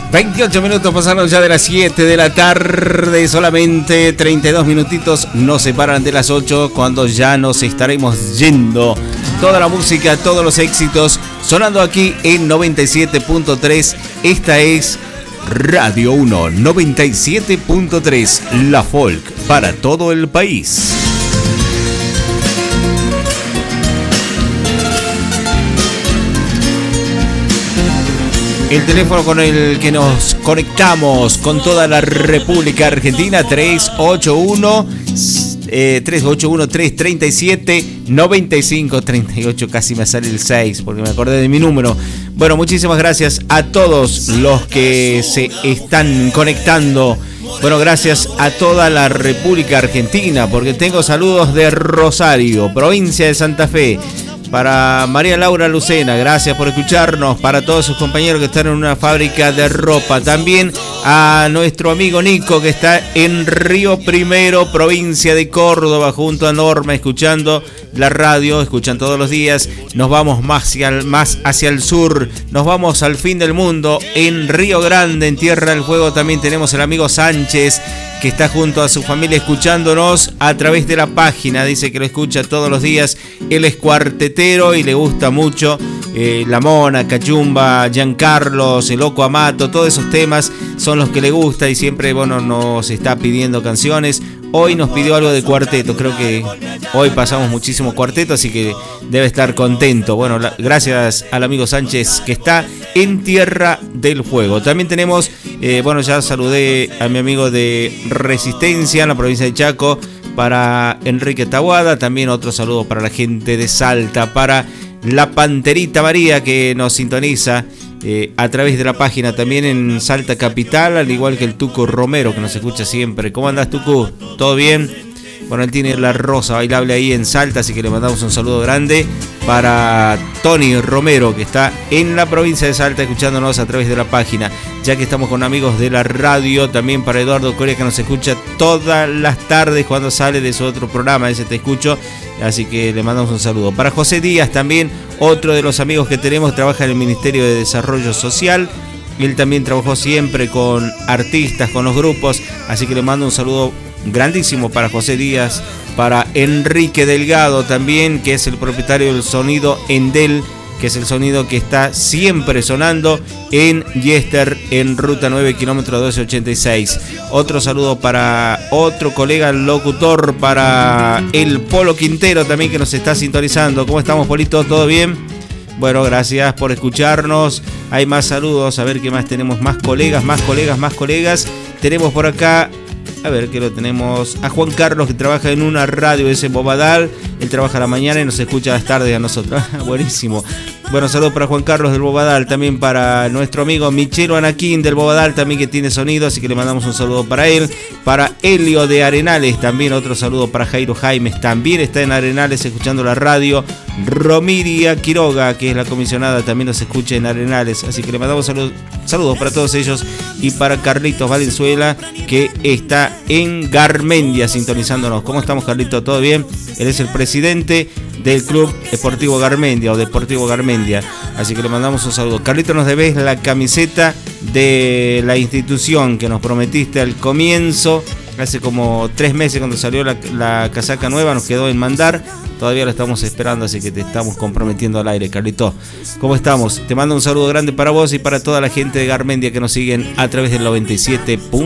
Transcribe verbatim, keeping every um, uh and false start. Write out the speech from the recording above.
veintiocho minutos pasaron ya de las siete de la tarde, solamente treinta y dos minutitos nos separan de las ocho, cuando ya nos estaremos yendo. Toda la música, todos los éxitos sonando aquí en noventa y siete punto tres. Esta es Radio uno, noventa y siete punto tres, la folk para todo el país. El teléfono con el que nos conectamos con toda la República Argentina, tres ocho uno, tres ocho uno, tres tres siete, nueve cinco tres ocho, casi me sale el seis porque me acordé de mi número. Bueno, muchísimas gracias a todos los que se están conectando. Bueno, gracias a toda la República Argentina, porque tengo saludos de Rosario, provincia de Santa Fe. Para María Laura Lucena, gracias por escucharnos. Para todos sus compañeros que están en una fábrica de ropa. También a nuestro amigo Nico, que está en Río Primero, provincia de Córdoba, junto a Norma, escuchando la radio, escuchan todos los días. Nos vamos más hacia el, más hacia el sur, nos vamos al fin del mundo. En Río Grande, en Tierra del Fuego, también tenemos al amigo Sánchez, que está junto a su familia escuchándonos a través de la página. Dice que lo escucha todos los días. Él es cuartetero y le gusta mucho eh, La Mona, Cachumba, Giancarlos, El Loco Amato. Todos esos temas son los que le gusta y siempre, bueno, nos está pidiendo canciones. Hoy nos pidió algo de cuarteto. Creo que hoy pasamos muchísimo cuarteto, así que debe estar contento. Bueno, la, gracias al amigo Sánchez, que está en Tierra del Fuego. También tenemos, eh, bueno, ya saludé a mi amigo de Resistencia en la provincia de Chaco, para Enrique Tahuada. También otro saludo para la gente de Salta, para la Panterita María, que nos sintoniza Eh, a través de la página también en Salta Capital, al igual que el Tuco Romero, que nos escucha siempre. ¿Cómo andás, Tucu? ¿Todo bien? Bueno, él tiene la Rosa bailable ahí en Salta, así que le mandamos un saludo grande para Tony Romero, que está en la provincia de Salta escuchándonos a través de la página. Ya que estamos con amigos de la radio, también para Eduardo Coria, que nos escucha todas las tardes cuando sale de su otro programa, ese Te Escucho, así que le mandamos un saludo. Para José Díaz también, otro de los amigos que tenemos, trabaja en el Ministerio de Desarrollo Social. Él también trabajó siempre con artistas, con los grupos, así que le mando un saludo grandísimo para José Díaz. Para Enrique Delgado también, que es el propietario del sonido Endel, que es el sonido que está siempre sonando en Yester, en ruta nueve, kilómetro doce ochenta y seis. Otro saludo para otro colega locutor, para el Polo Quintero también, que nos está sintonizando. ¿Cómo estamos, Polito? ¿Todo bien? Bueno, gracias por escucharnos. Hay más saludos, a ver qué más tenemos. Más colegas, más colegas, más colegas. Tenemos por acá, a ver que lo tenemos, a Juan Carlos, que trabaja en una radio ese Bobadal. Él trabaja a la mañana y nos escucha a las tardes a nosotros. Buenísimo. Bueno, saludos para Juan Carlos del Bobadal, también para nuestro amigo Michelo Anaquín del Bobadal, también que tiene sonido, así que le mandamos un saludo para él. Para Helio de Arenales, también otro saludo para Jairo Jaimes, también está en Arenales escuchando la radio. Romiria Quiroga, que es la comisionada, también nos escucha en Arenales, así que le mandamos saludos, saludos para todos ellos. Y para Carlitos Valenzuela, que está en Garmendia sintonizándonos. ¿Cómo estamos, Carlitos? ¿Todo bien? Él es el presidente del Club Deportivo Garmendia o Deportivo Garmendia, así que le mandamos un saludo. Carlitos, nos debes la camiseta de la institución que nos prometiste al comienzo, hace como tres meses cuando salió la, la casaca nueva, nos quedó en mandar, todavía la estamos esperando, así que te estamos comprometiendo al aire, Carlitos. ¿Cómo estamos? Te mando un saludo grande para vos y para toda la gente de Garmendia que nos siguen a través del noventa y siete punto